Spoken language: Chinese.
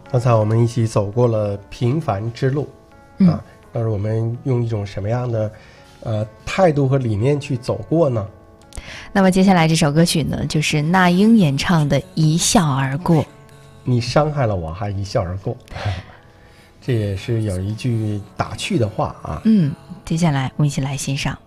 刚才我们一起走过了平凡之路啊，但是我们用一种什么样的态度和理念去走过呢？ 那么接下来这首歌曲呢，就是那英演唱的《一笑而过》。 你伤害了我，还一笑而过，这也是有一句打趣的话啊。 接下来我们一起来欣赏。